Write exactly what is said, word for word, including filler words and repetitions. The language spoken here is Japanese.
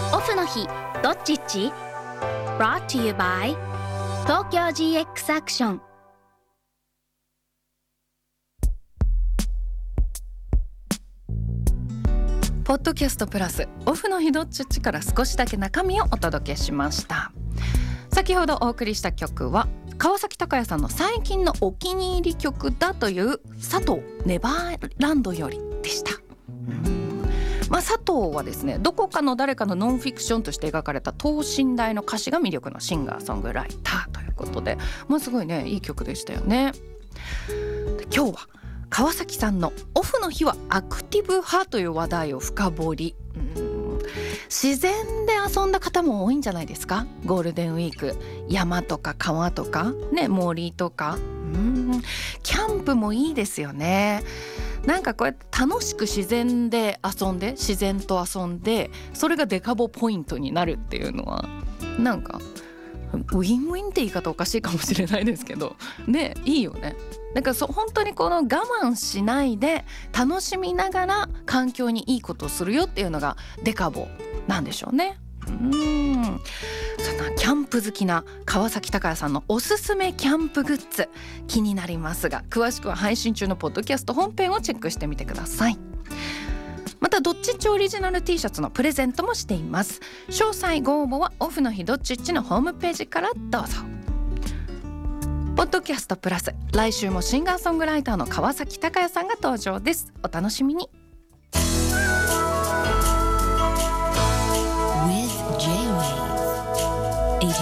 オフの日どっちっち Brought to you by 東京 ジーエックス アクション。 ポッドキャストプラスオフの日どっちっちから少しだけ中身をお届けしました。先ほどお送りした曲は川崎鷹也さんの最近のお気に入り曲だという佐藤ネバーランドよりでした。うんまあ、佐藤はですね、どこかの誰かのノンフィクションとして描かれた等身大の歌詞が魅力のシンガーソングライターということで、まあ、すごいねいい曲でしたよね。で今日は川崎さんのオフの日はアクティブ派という話題を深掘り。うん自然で遊んだ方も多いんじゃないですか。ゴールデンウィーク山とか川とか、ね、森とかうんキャンプもいいですよね。なんかこうやって楽しく自然で遊んで自然と遊んでそれがデカボポイントになるっていうのはなんかウィンウィンって言い方おかしいかもしれないですけどね、いいよね。なんかそ本当にこの我慢しないで楽しみながら環境にいいことをするよっていうのがデカボなんでしょうね。うーんそんなキャンプ好きな川崎鷹也さんのおすすめキャンプグッズ気になりますが、詳しくは配信中のポッドキャスト本編をチェックしてみてください。またどっちっちオリジナル T シャツのプレゼントもしています。詳細ご応募はオフの日どっちっちのホームページからどうぞ。ポッドキャストプラス来週もシンガーソングライターの川崎鷹也さんが登場です。お楽しみに。